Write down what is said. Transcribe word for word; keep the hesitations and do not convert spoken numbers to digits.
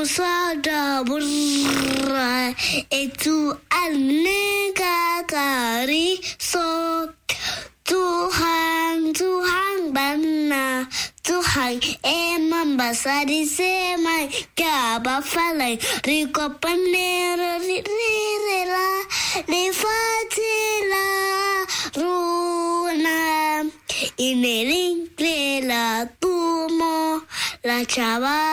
sada burra et tu alnega kari so Tuhan Tuhan bana Tuhan emang basari semai kaba falai riko panera rirela lefatila runa ineling lela tumo la chava